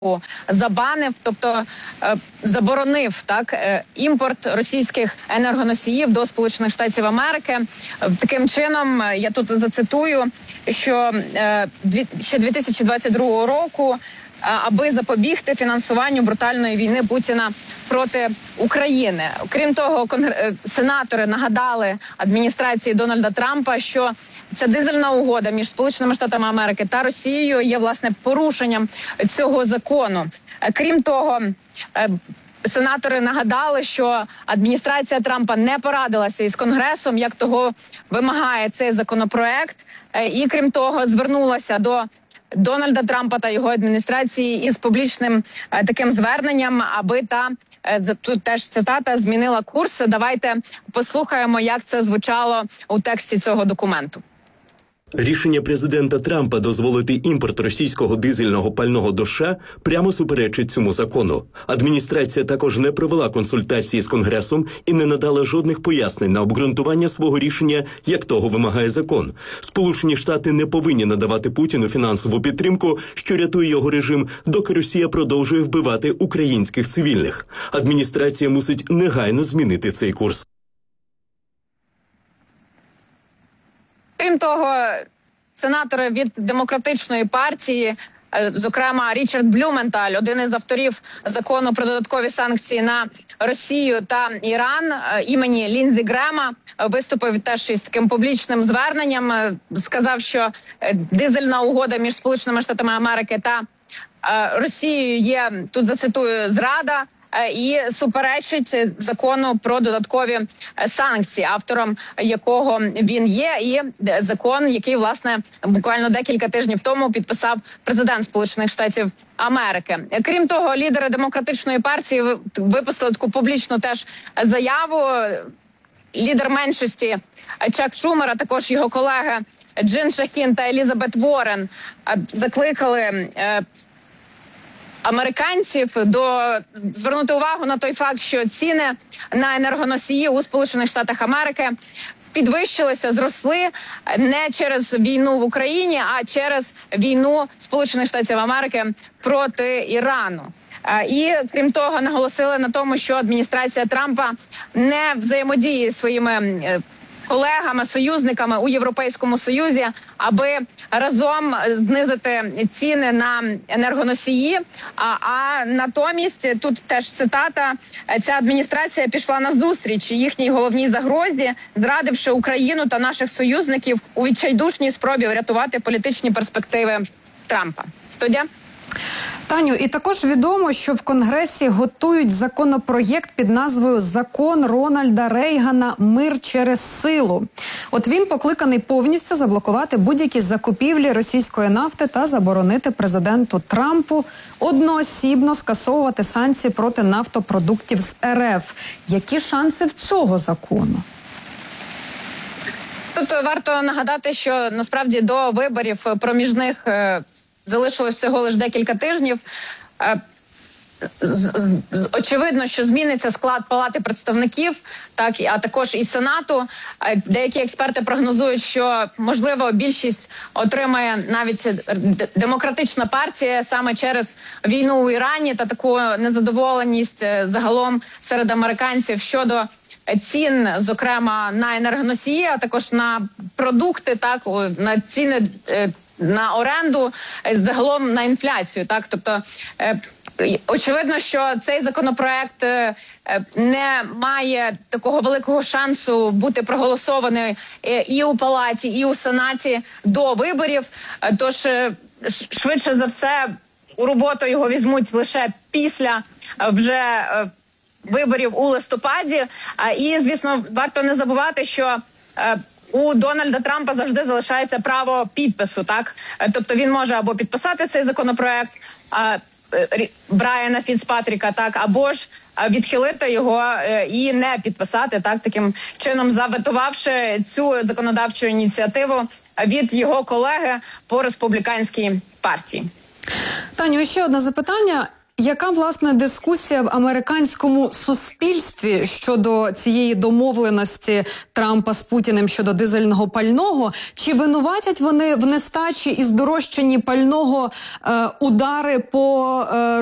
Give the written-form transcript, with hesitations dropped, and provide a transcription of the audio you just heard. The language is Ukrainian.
забанив, тобто заборонив імпорт російських енергоносіїв до Сполучених Штатів Америки. Таким чином, я тут зацитую, що ще 2022 року, аби запобігти фінансуванню брутальної війни Путіна проти України. Крім того, сенатори нагадали адміністрації Дональда Трампа, що ця дизельна угода між Сполученими Штатами Америки та Росією є, власне, порушенням цього закону. Крім того, сенатори нагадали, що адміністрація Трампа не порадилася із Конгресом, як того вимагає цей законопроект. І, крім того, звернулася до Дональда Трампа та його адміністрації із публічним таким зверненням, аби тут теж цитата, змінила курс. Давайте послухаємо, як це звучало у тексті цього документу. Рішення президента Трампа дозволити імпорт російського дизельного пального до США прямо суперечить цьому закону. Адміністрація також не провела консультації з Конгресом і не надала жодних пояснень на обґрунтування свого рішення, як того вимагає закон. Сполучені Штати не повинні надавати Путіну фінансову підтримку, що рятує його режим, доки Росія продовжує вбивати українських цивільних. Адміністрація мусить негайно змінити цей курс. Крім того, сенатори від Демократичної партії, зокрема Річард Блюменталь, один із авторів закону про додаткові санкції на Росію та Іран, імені Ліндзі Грема, виступив теж із таким публічним зверненням, сказав, що дизельна угода між Сполученими Штатами Америки та Росією є, тут зацитую, зрада, і суперечить закону про додаткові санкції, автором якого він є, і закон, який, власне, буквально декілька тижнів тому підписав президент Сполучених Штатів Америки. Крім того, лідери Демократичної партії випустили таку публічну теж заяву. Лідер меншості Чак Шумер, а також його колеги Джин Шахін та Елізабет Уоррен закликали американців звернути увагу на той факт, що ціни на енергоносії у Сполучених Штатах Америки підвищилися, зросли не через війну в Україні, а через війну Сполучених Штатів Америки проти Ірану. І, крім того, наголосили на тому, що адміністрація Трампа не взаємодіє зі своїми колегами, союзниками у Європейському Союзі, аби разом знизити ціни на енергоносії. А натомість, тут теж цитата, ця адміністрація пішла на зустріч їхній головній загрозі, зрадивши Україну та наших союзників у відчайдушній спробі врятувати політичні перспективи Трампа. Студія? Таню, і також відомо, що в Конгресі готують законопроєкт під назвою «Закон Рональда Рейгана. Мир через силу». От він покликаний повністю заблокувати будь-які закупівлі російської нафти та заборонити президенту Трампу одноосібно скасовувати санкції проти нафтопродуктів з РФ. Які шанси в цього закону? Тут варто нагадати, що насправді до виборів проміжних залишилось всього лише декілька тижнів. Очевидно, що зміниться склад Палати представників, а також і Сенату. Деякі експерти прогнозують, що, можливо, більшість отримає навіть демократична партія саме через війну у Ірані та таку незадоволеність загалом серед американців щодо цін, зокрема, на енергоносії, а також на продукти, на ціни на оренду, загалом на інфляцію. Тобто, очевидно, що цей законопроект не має такого великого шансу бути проголосований і у Палаті, і у Сенаті до виборів. Тож, швидше за все, у роботу його візьмуть лише після вже виборів у листопаді. І, звісно, варто не забувати, що у Дональда Трампа завжди залишається право підпису, Тобто він може або підписати цей законопроект Брайана Фіцпатріка, або ж відхилити його і не підписати, таким чином заветувавши цю законодавчу ініціативу від його колеги по республіканській партії. Таню, ще одне запитання. Яка, власне, дискусія в американському суспільстві щодо цієї домовленості Трампа з Путіним щодо дизельного пального? Чи винуватять вони в нестачі і здорожчанні пального удари по